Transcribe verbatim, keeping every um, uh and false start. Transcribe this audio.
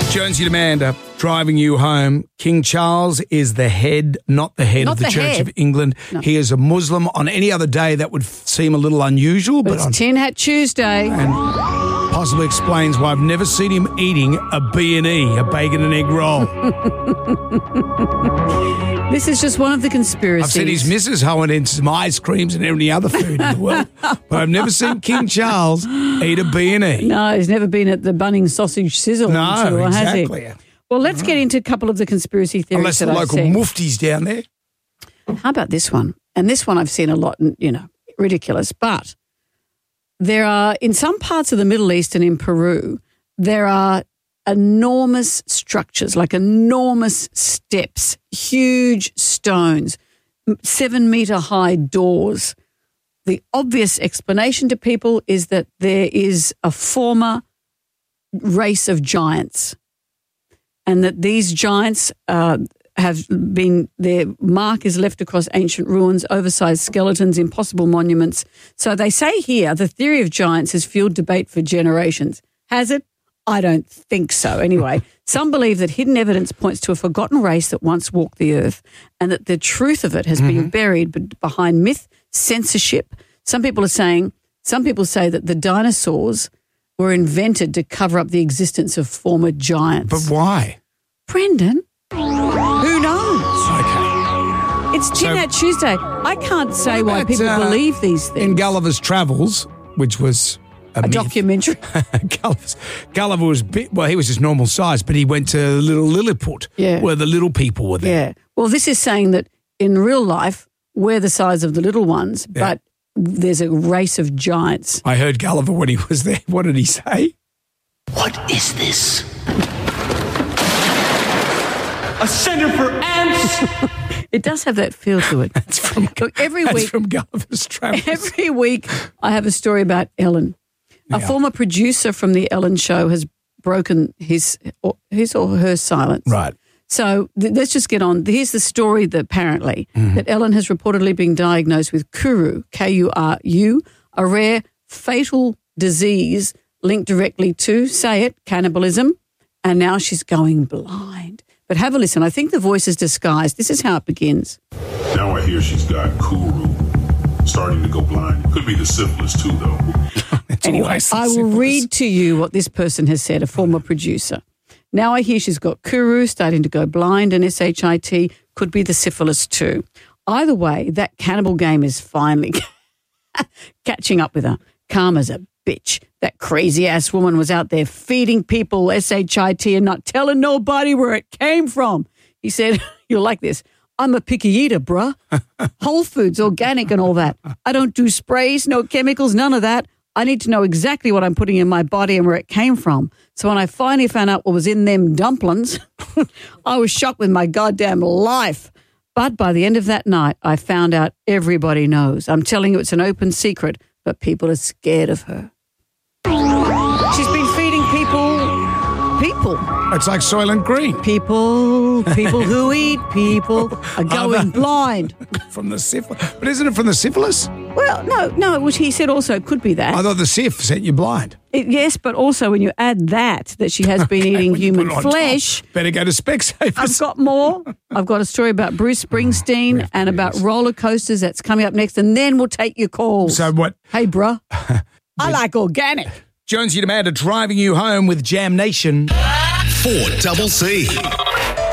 Jonesy and Amanda driving you home. King Charles is the head, not the head Not of the, the Church head. of England. No. He is a Muslim. On any other day, that would f- seem a little unusual, But but it's on, Tin Hat Tuesday. and possibly explains why I've never seen him eating a B and E, a bacon and egg roll. This is just one of the conspiracies. I've seen his missus hoeing in some ice creams and any other food in the world, but I've never seen King Charles eat a B and E. No, he's never been at the Bunnings Sausage Sizzle No, tour, exactly. has he? Well, let's get into a couple of the conspiracy theories Unless that the I've local seen. mufti's down there. How about this one? And this one I've seen a lot, and you know, ridiculous. But there are, in some parts of the Middle East and in Peru, there are enormous structures, like enormous steps, huge stones, seven metre high doors. The obvious explanation to people is that there is a former race of giants, and that these giants uh, have been, their mark is left across ancient ruins, oversized skeletons, impossible monuments. So they say here the theory of giants has fueled debate for generations. Has it? I don't think so. Anyway, some believe that hidden evidence points to a forgotten race that once walked the earth, and that the truth of it has Mm-hmm. been buried b- behind myth, censorship. Some people are saying, some people say that the dinosaurs were invented to cover up the existence of former giants. But why? Brendan, who knows? Okay. It's Tin So- Hat Tuesday. I can't say What why about, people uh, believe these things. In Gulliver's Travels, which was a, a myth. documentary. Gulliver's, Gulliver was big, well, he was just normal size, but he went to little Lilliput, Yeah. where the little people were there. Yeah. Well, this is saying that in real life, we're the size of the little ones, Yeah. but there's a race of giants. I heard Gulliver when he was there. What did he say? What is this? A center for ants? It does have that feel to it. It's from, Look, every that's week, from Gulliver's Travels. every week, I have a story about Ellen. A Yeah. former producer from the Ellen Show has broken his or, his or her silence. Right. So th- let's just get on. Here's the story that apparently Mm-hmm. that Ellen has reportedly been diagnosed with Kuru, K U R U, a rare fatal disease linked directly to, say it, cannibalism, and now she's going blind. But have a listen. I think the voice is disguised. This is how it begins. Now I hear she's got Kuru, starting to go blind. Could be the syphilis too, though. It's Anyway, always the I will simplest. read to you what this person has said, a former producer. Now I hear she's got Kuru, starting to go blind, and S H I T could be the syphilis too. Either way, that cannibal game is finally catching up with her. Karma's a bitch. That crazy-ass woman was out there feeding people S H I T and not telling nobody where it came from. He said, you'll like this, I'm a picky eater, bruh. Whole foods, organic and all that. I don't do sprays, no chemicals, none of that. I need to know exactly what I'm putting in my body and where it came from. So when I finally found out what was in them dumplings, I was shocked with my goddamn life. But by the end of that night, I found out everybody knows. I'm telling you, it's an open secret, but people are scared of her. She's been feeding people, people, It's like Soylent Green people, people who eat people are going Other- blind. from the syphilis. But isn't it from the syphilis? Well, no, no, which he said also it could be that. I thought the syph set you blind. It, yes, but also when you add that, that she has been eating When you human put it on flesh. top, better go to Specsavers. I've got more. I've got a story about Bruce Springsteen we have to and do about this. roller coasters that's coming up next, and then we'll take your calls. So what? Hey, bruh, I like organic. Jonesy and Amanda driving you home with Jam Nation. four double C.